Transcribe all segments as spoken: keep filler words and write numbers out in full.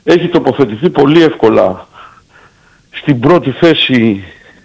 έχει τοποθετηθεί πολύ εύκολα στην πρώτη θέση,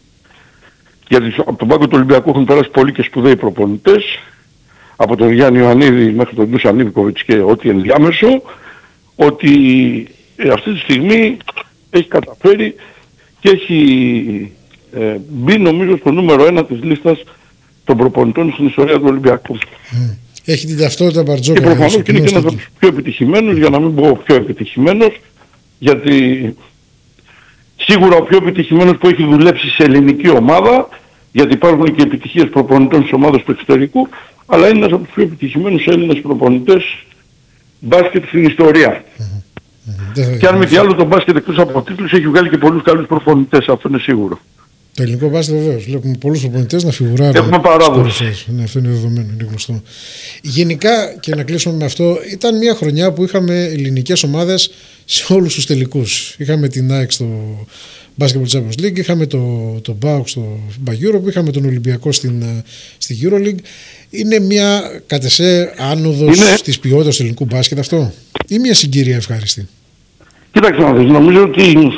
γιατί από τον πάγκο του Ολυμπιακού έχουν περάσει πολλοί και σπουδαίοι προπονητές, από τον Γιάννη Ιωαννίδη μέχρι τον Ντούσαν Ιβκοβιτς και ό,τι ενδιάμεσο, ότι ε, αυτή τη στιγμή έχει καταφέρει και έχει ε, μπει νομίζω στο νούμερο ένα της λίστας των προπονητών στην ιστορία του Ολυμπιακού. Mm. Έχει την ταυτότητα Μπαρτζόκα. Και προφανώς και είναι και ένας από τους πιο επιτυχημένους, για να μην πω πιο επιτυχημένος, γιατί σίγουρα ο πιο επιτυχημένος που έχει δουλέψει σε ελληνική ομάδα, γιατί υπάρχουν και επιτυχίες προπονητών της ομάδας του εξωτερικού, αλλά είναι ένας από τους πιο επιτυχημένους Έλληνες προπονητές μπάσκετ στην ιστορία. Mm-hmm. Mm-hmm. Και αν μη τι άλλο, το μπάσκετ εκτός από τίτλους έχει βγάλει και πολλούς καλούς προπονητές, αυτό είναι σίγουρο. Το ελληνικό μπάσκετ βεβαίως. Βλέπουμε πολλούς προπονητές να φιγουράρουν. Έχουμε παράδοση. Ναι, αυτό είναι δεδομένο, είναι γνωστό. Γενικά, και να κλείσουμε με αυτό, ήταν μια χρονιά που είχαμε ελληνικές ομάδες σε όλους τους τελικούς. Είχαμε την ΑΕΚ στο Basketball Champions League, είχαμε το, το μπάουκ στο FIBA Europe, είχαμε τον Ολυμπιακό στην, στη EuroLeague. Είναι μια κατ' εσέ άνοδος είναι... της ποιότητας του ελληνικού μπάσκετ αυτό, ή μια συγκυρία ευχάριστη? Κοίταξε να δεις, νομίζω ότι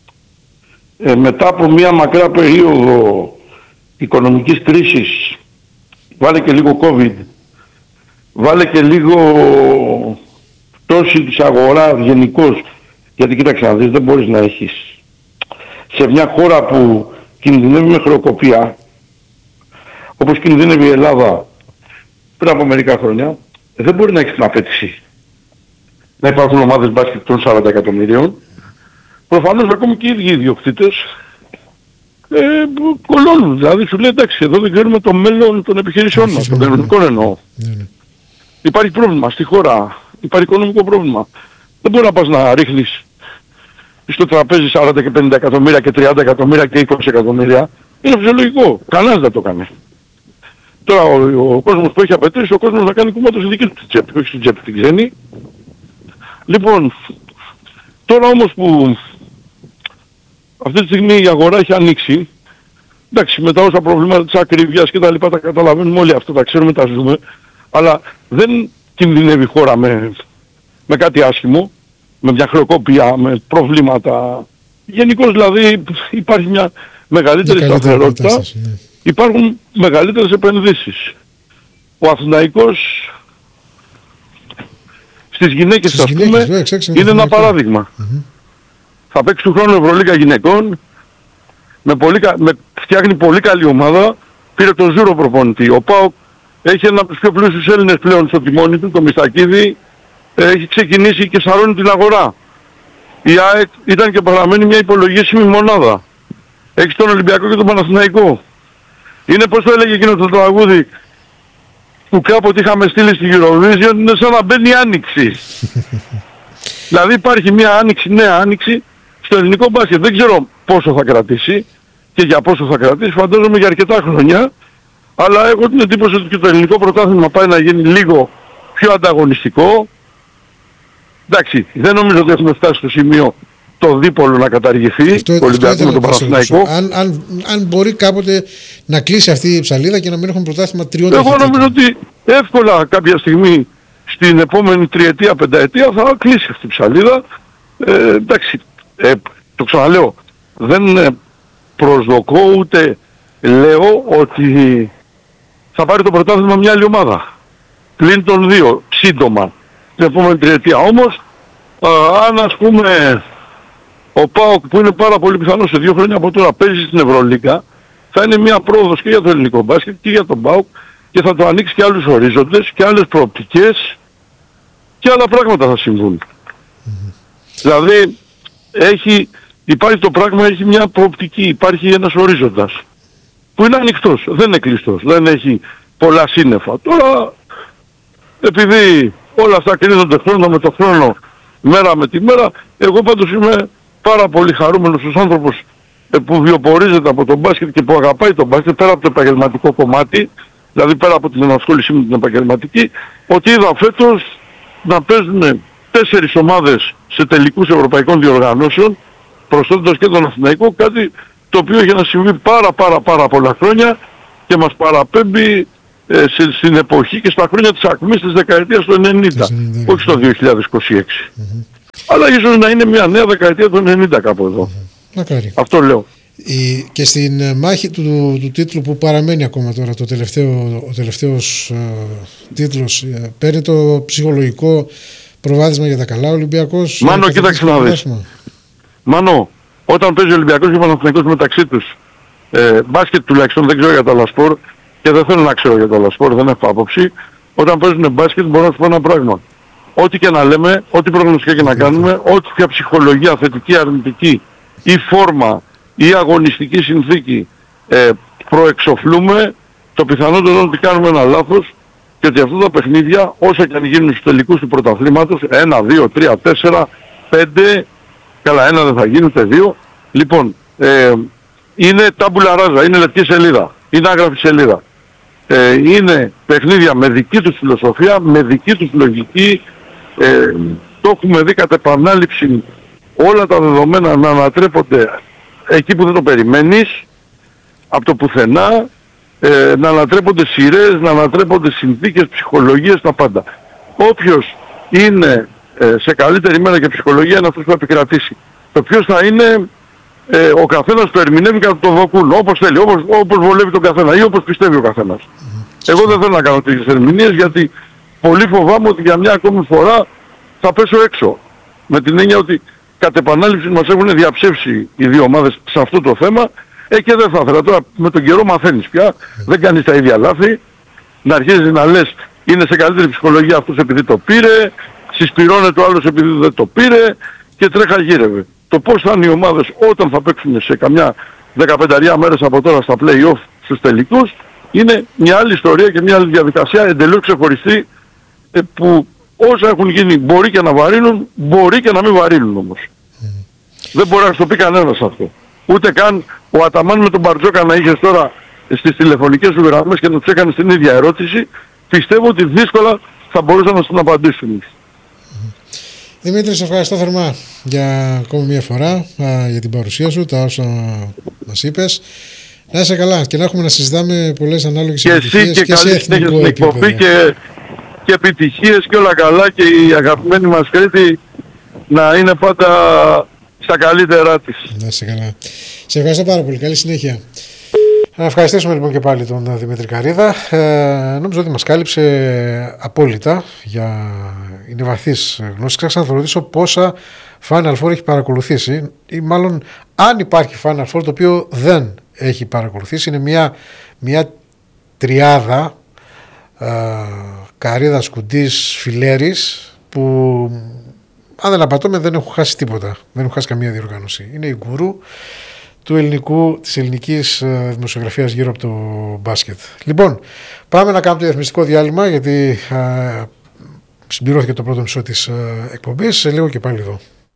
ε, μετά από μια μακρά περίοδο οικονομικής κρίσης, βάλε και λίγο COVID, βάλε και λίγο πτώση της αγοράς γενικώς, γιατί κοίταξε να δεις, δεν μπορείς να έχεις σε μια χώρα που κινδυνεύει με χρεοκοπία, όπως κινδυνεύει η Ελλάδα πριν από μερικά χρόνια, δεν μπορεί να έχεις την απέτηση να υπάρχουν ομάδες μπάσκετ των σαράντα εκατομμυρίων. Προφανώς ακόμη και οι ίδιοι ιδιοκτήτες ε, κολώνουν. Δηλαδή σου λέει εντάξει, εδώ δεν ξέρουμε το μέλλον των επιχειρήσεών μας, των κανονικών εννοώ. Mm. Υπάρχει πρόβλημα στη χώρα, υπάρχει οικονομικό πρόβλημα. Δεν μπορεί να πας να ρίχνεις στο τραπέζι σαράντα και πενήντα εκατομμύρια και τριάντα εκατομμύρια και είκοσι εκατομμύρια. Είναι φυσιολογικό. Κανένας δεν το κάνει. Τώρα ο, ο κόσμος που έχει απαιτήσει, ο κόσμος να κάνει κουμάτο στη δική του τσέπη, όχι στην τσέπη την ξένη. Λοιπόν, τώρα όμως που αυτή τη στιγμή η αγορά έχει ανοίξει, εντάξει, με τα όσα προβλήματα της ακρίβειας και τα λοιπά τα καταλαβαίνουμε όλοι, αυτά τα ξέρουμε, τα ζούμε, αλλά δεν κινδυνεύει η χώρα με, με κάτι άσχημο, με μια χρεοκοπία, με προβλήματα. Γενικώς δηλαδή υπάρχει μια μεγαλύτερη σταθερότητα, ναι. Υπάρχουν μεγαλύτερες επενδύσεις. Ο Αθηναϊκός στις γυναίκες, στις ας πούμε, γυναίκες, είναι ένα παράδειγμα. Mm-hmm. Θα παίξει του χρόνου Ευρωλίγα γυναικών, με πολύ, με, φτιάχνει πολύ καλή ομάδα, πήρε τον Ζούρο προπονητή. Ο ΠΑΟΚ έχει ένα από τους πιο πλούσιους Έλληνες πλέον στο τιμόνι του, το Μιστακίδη, έχει ξεκινήσει και σαρώνει την αγορά. Η ΑΕΚ ήταν και παραμένει μια υπολογίσιμη μονάδα. Έχει τον Ολυμπιακό και τον Παναθηναϊκό. Είναι, πώς το έλεγε εκείνο το τραγούδι που κάποτε είχαμε στείλει στη Eurovision, είναι σαν να μπαίνει άνοιξη. Δηλαδή υπάρχει μια άνοιξη, νέα άνοιξη στο ελληνικό μπάσκετ. Δεν ξέρω πόσο θα κρατήσει και για πόσο θα κρατήσει, φαντάζομαι για αρκετά χρόνια, αλλά έχω την εντύπωση ότι και το ελληνικό πρωτάθλημα πάει να γίνει λίγο πιο ανταγωνιστικό. Εντάξει, δεν νομίζω ότι έχουμε φτάσει στο σημείο το δίπολο να καταργηθεί, αυτό, το Ολυμπιακό με τον Παναθηναϊκό. Αν, αν, αν μπορεί κάποτε να κλείσει αυτή η ψαλίδα και να μην έχουμε πρωτάθλημα τριών. Εγώ νομίζω ότι εύκολα κάποια στιγμή στην επόμενη τριετία, πενταετία θα κλείσει αυτή η ψαλίδα. Ε, εντάξει, ε, το ξαναλέω, δεν ε, προσδοκώ ούτε λέω ότι θα πάρει το πρωτάθλημα μια άλλη ομάδα. Πλην των δύο, σύντομα, την επόμενη τριετία. Όμως, α, αν ας πούμε ο ΠΑΟΚ που είναι πάρα πολύ πιθανό σε δύο χρόνια από τώρα παίζει στην Ευρωλίγκα, θα είναι μια πρόοδος και για το ελληνικό μπάσκετ και για τον ΠΑΟΚ και θα το ανοίξει και άλλους ορίζοντες και άλλες προοπτικές και άλλα πράγματα θα συμβούν. Mm-hmm. Δηλαδή έχει, υπάρχει το πράγμα, έχει μια προοπτική, υπάρχει ένας ορίζοντας που είναι ανοιχτός, δεν είναι κλειστός, δεν έχει πολλά σύννεφα. Τώρα επειδή όλα αυτά κρίνονται χρόνο με το χρόνο, μέρα με τη μέρα, εγώ πάντως είμαι πάρα πολύ χαρούμενος ως άνθρωπος που βιοπορίζεται από τον μπάσκετ και που αγαπάει τον μπάσκετ πέρα από το επαγγελματικό κομμάτι, δηλαδή πέρα από την ενασχόλησή μου την επαγγελματική, ότι είδα φέτος να παίζουν τέσσερις ομάδες σε τελικούς ευρωπαϊκών διοργανώσεων, προσθέτοντας και τον Αθηναϊκό, κάτι το οποίο έχει να συμβεί πάρα πάρα πάρα πολλά χρόνια και μας παραπέμπει ε, σε, στην εποχή και στα χρόνια της ακμής της δεκαετίας του ενενήντα, όχι στο δύο χιλιάδες είκοσι έξι. Mm-hmm. Αλλά ίσως να είναι μια νέα δεκαετία του ενενήντα κάπου εδώ. Μακάρι. Αυτό λέω. Η, και στην μάχη του, του, του τίτλου που παραμένει ακόμα τώρα, το τελευταίο, ο τελευταίος ε, τίτλος, ε, παίρνει το ψυχολογικό προβάδισμα για τα καλά ο Ολυμπιακός. Μάνο, κοίταξε να δεις. Μάνο, όταν παίζει ο Ολυμπιακός και ο Παναθηναϊκός μεταξύ τους, ε, μπάσκετ τουλάχιστον, δεν ξέρω για το άλλα σπορ και δεν θέλω να ξέρω για το άλλα σπορ, δεν έχω άποψη. Όταν παίζουν μπάσκετ μπορώ να σου πω ένα πράγμα. Ό,τι και να λέμε, ό,τι προγνωστικά και να κάνουμε, ό,τι πια ψυχολογία θετική, αρνητική ή φόρμα ή αγωνιστική συνθήκη ε, προεξοφλούμε, το πιθανότερο είναι ότι κάνουμε ένα λάθος και ότι αυτά τα παιχνίδια, όσα και αν γίνουν στους τελικούς του πρωταθλήματος, ένα, δύο, τρία, τέσσερα, πέντε, καλά ένα δεν θα γίνει ούτε δύο, λοιπόν, ε, είναι τάμπουλα ράζα, είναι λευκή σελίδα, είναι άγραφη σελίδα. Ε, είναι παιχνίδια με δική τους φιλοσοφία, με δική τους λογική, ε, το έχουμε δει κατ' επανάληψη όλα τα δεδομένα να ανατρέπονται εκεί που δεν το περιμένεις, από το πουθενά, ε, να ανατρέπονται σειρές, να ανατρέπονται συνθήκες, ψυχολογίες, τα πάντα. Όποιος είναι ε, σε καλύτερη μέρα και ψυχολογία είναι αυτός που θα επικρατήσει. Το ποιος θα είναι, ε, ο καθένας το ερμηνεύει κατά το δοκούν, όπως θέλει, όπως, όπως βολεύει τον καθένα ή όπως πιστεύει ο καθένας. Εγώ δεν θέλω να κάνω τέτοιες ερμηνείες γιατί πολύ φοβάμαι ότι για μια ακόμη φορά θα πέσω έξω. Με την έννοια ότι κατ' επανάληψη μας έχουν διαψεύσει οι δύο ομάδες σε αυτό το θέμα ε, και δεν θα ήθελα. Τώρα με τον καιρό μαθαίνεις πια, δεν κάνεις τα ίδια λάθη, να αρχίζεις να λες είναι σε καλύτερη ψυχολογία αυτός επειδή το πήρε, συσπυρώνεται ο άλλος επειδή δεν το πήρε και τρέχα γύρευε. Το πώς θα είναι οι ομάδες όταν θα παίξουν σε καμιά δεκαπενταριά μέρες από τώρα στα play-off στους τελικούς είναι μια άλλη ιστορία και μια άλλη διαδικασία εντελώς ξεχωριστή ε, που όσα έχουν γίνει μπορεί και να βαρύνουν, μπορεί και να μην βαρύνουν όμως. Mm. Δεν μπορεί να σου το πει κανένας αυτό. Ούτε καν ο Αταμάν με τον Μπαρτζόκα να είχες τώρα στις τηλεφωνικές σου γραμμές και να τους έκανες την ίδια ερώτηση, πιστεύω ότι δύσκολα θα μπορούσαν να σου απαντήσουν. Mm. Δημήτρη, σε ευχαριστώ θερμά για ακόμη μια φορά α, για την παρουσία σου, τα όσα μας είπες. Να είσαι καλά και να έχουμε να συζητάμε πολλές ανάλογες επιτυχίες και, και σε εθνικό επίπεδο. Και, και επιτυχίες και όλα καλά και η αγαπημένη μας Κρήτη να είναι πάντα στα καλύτερά της. Να είσαι καλά. Σε ευχαριστώ πάρα πολύ. Καλή συνέχεια. Να ευχαριστήσουμε λοιπόν και πάλι τον Δημήτρη Καρίδα. Ε, νομίζω ότι μας κάλυψε απόλυτα. Για... Είναι βαθύς γνώση. Ξέχασα να θα ρωτήσω πόσα Final Four έχει παρακολουθήσει ή μάλλον αν υπάρχει Final Four το οποίο δεν έχει παρακολουθήσει. Είναι μια, μια τριάδα ε, Καρίδας, Κουντής, Φιλέρης που αν δεν απατώμε δεν έχουν χάσει τίποτα. Δεν έχουν χάσει καμία διοργάνωση. Είναι η γκουρού του ελληνικού, της ελληνικής δημοσιογραφίας γύρω από το μπάσκετ. Λοιπόν, πάμε να κάνουμε το διαφημιστικό διάλειμμα γιατί α, συμπληρώθηκε το πρώτο μισό της α, εκπομπής. Σε λίγο και πάλι εδώ.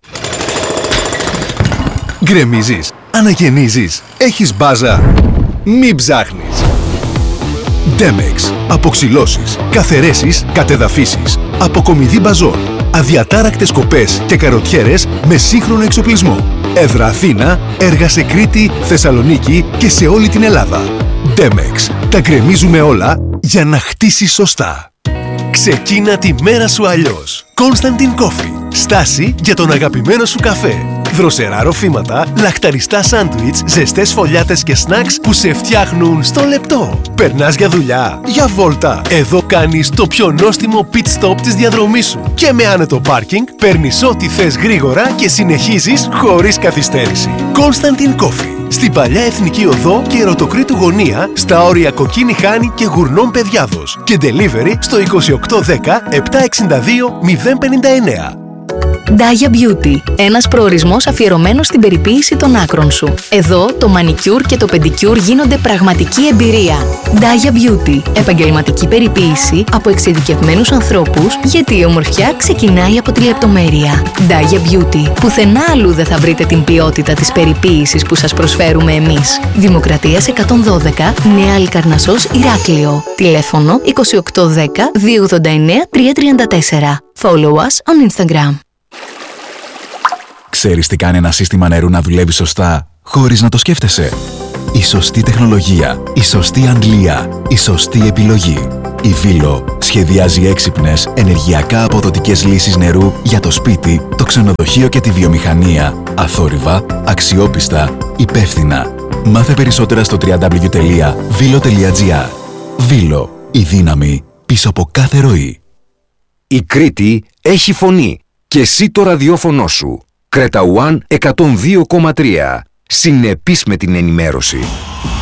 Γκρεμίζεις, αναγεννίζεις, έχεις μπάζα. Μην ψάχνεις. Demex. Αποξυλώσεις, καθαιρέσεις, κατεδαφίσεις. Αποκομιδή μπαζών. Αδιατάρακτες κοπές και καροτιέρες με σύγχρονο εξοπλισμό. Έδρα Αθήνα, έργα σε Κρήτη, Θεσσαλονίκη και σε όλη την Ελλάδα. Demex. Τα γκρεμίζουμε όλα για να χτίσεις σωστά. Ξεκίνα τη μέρα σου αλλιώς. Constantin Coffee. Στάση για τον αγαπημένο σου καφέ. Δροσερά ροφήματα, λαχταριστά σάντουιτς, ζεστές φωλιάτες και σνακς που σε φτιάχνουν στο λεπτό. Περνάς για δουλειά, για βόλτα. Εδώ κάνεις το πιο νόστιμο pit stop της διαδρομής σου. Και με άνετο πάρκινγκ παίρνεις ό,τι θες γρήγορα και συνεχίζεις χωρίς καθυστέρηση. Constantin Coffee. Στην παλιά Εθνική Οδό και Ερωτοκρήτου Γωνία, στα όρια Κοκκίνη Χάνη και Γουρνών Παιδιάδος. Και delivery στο είκοσι οκτώ δέκα επτακόσια εξήντα δύο μηδέν πενήντα εννέα. Daya Beauty. Ένας προορισμός αφιερωμένος στην περιποίηση των άκρων σου. Εδώ το μανικιούρ και το πεντικιούρ γίνονται πραγματική εμπειρία. Daya Beauty. Επαγγελματική περιποίηση από εξειδικευμένους ανθρώπους, γιατί η ομορφιά ξεκινάει από τη λεπτομέρεια. Daya Beauty. Πουθενά αλλού δεν θα βρείτε την ποιότητα της περιποίησης που σας προσφέρουμε εμείς. Δημοκρατίας εκατόν δώδεκα, Νέα Λικαρνασσός, Ηράκλειο. Τηλέφωνο είκοσι οκτώ δέκα διακόσια ογδόντα εννέα τριακόσια τριάντα τέσσερα. Follow us on Instagram. Ξέρεις τι κάνει ένα σύστημα νερού να δουλεύει σωστά, χωρίς να το σκέφτεσαι? Η σωστή τεχνολογία, η σωστή αντλία, η σωστή επιλογή. Η Βίλο σχεδιάζει έξυπνες, ενεργειακά αποδοτικές λύσεις νερού για το σπίτι, το ξενοδοχείο και τη βιομηχανία. Αθόρυβα, αξιόπιστα, υπεύθυνα. Μάθε περισσότερα στο double-u double-u double-u τελεία βίλο τελεία τζι άρ. Βίλο, η δύναμη πίσω από κάθε ροή. Η Κρήτη έχει φωνή και εσύ το ραδιόφωνο σου. Κρέτα One εκατόν δύο κόμμα τρία. Συνεπής με την ενημέρωση.